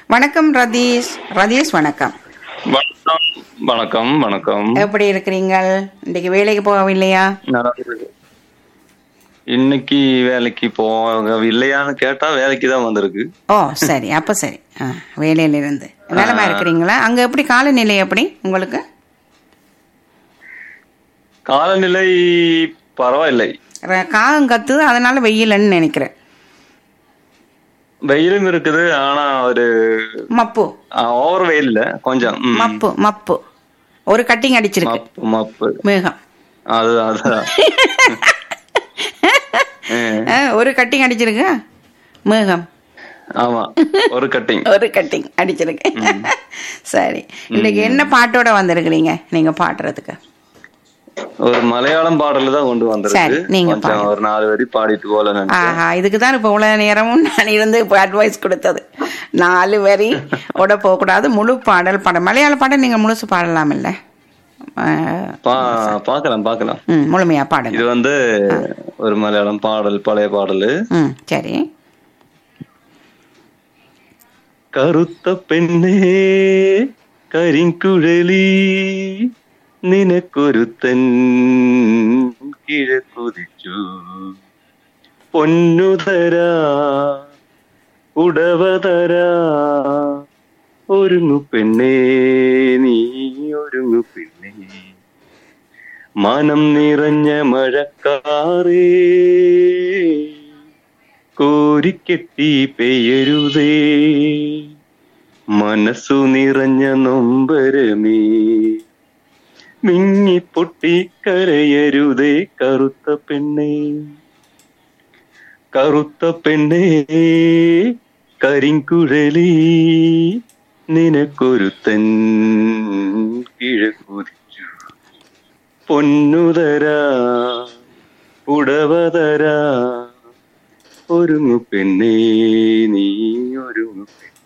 வணக்கம் ரதீஷ். ரதீஷ் வணக்கம். வணக்கம் வணக்கம் வணக்கம். எப்படி இருக்கிறீங்கள்? இன்னைக்கு வேலைக்கு போகவில்லையா? நல்லா இருக்கு. இன்னைக்கு வேலைக்கு இல்லையான்னு கேட்டா வேலைக்கு தான் வந்திருக்கு. ஓ சரி, அப்ப சரி. வேலையில இருந்து நலமா இருக்கிறீங்களா? அங்க எப்படி காலநிலை எப்படி உங்களுக்கு? காலநிலை பரவாயில்லை. காகம் கத்துது, அதனால வெயில்னு நினைக்கிறேன். வெயிலும் இருக்குது, ஆனா ஒரு மப்பு ஓவர் வெயில் இல்ல, கொஞ்சம் மப்பு மப்பு ஒரு கட்டிங் அடிச்சிருக்கு. மப்பு மப்பு மேகம் அதுதான் ஒரு கட்டிங் அடிச்சிருக்கு மேகம். ஆமா, ஒரு கட்டிங் ஒரு கட்டிங் அடிச்சிருக்கு. சரி, இன்னைக்கு என்ன பாட்டோட வந்திருக்கிறீங்க நீங்க பாடுறதுக்கு? ஒரு மலையாளம் பாடல் தான் கொண்டு வந்திருக்கு. நீங்க ஒரு 4 வரி பாடிட்டு போல. இதுக்குதான் இப்ப இவ்வளவு நேரமும் நான் இருந்து அட்வைஸ் கொடுத்தது. 4 வரி ஓட போக கூடாது, முழு பாடல் பாட. மலையாள பாடல் நீங்க முழுசு பாடலாம் இல்ல? பாக்கலாம். முழுமையா பாடல். இது ஒரு மலையாளம் பாடல், பழைய பாடல். சரி. കറുത്ത പെണ്ണേ കരിങ്കുഴലി നിനക്കൊരുത്തൻ കിഴക്കുതിച്ചു പൊന്നുതരാ ഉടവതരാ ഒരുങ്ങു പെണ്ണേ നീ ഒരുങ്ങു പെണ്ണേ മനം നിറഞ്ഞ മഴക്കാറേ കോരിക്കെട്ടി പെയ്യരുതേ മനസ്സു നിറഞ്ഞ നൊമ്പരമേ മിങ്ങി പൊട്ടി കരയരുതേ കറുത്ത പെണ്ണേ കറുത്ത പെണ്ണേ കരിങ്കുഴലി നിനക്കൊരുത്തൻ കിഴക്കുതിച്ചു പൊന്നുതരാ ഉടവതരാ ഒരുങ്ങു പെണ്ണേ നീ ഒരുങ്ങു പെണ്ണേ.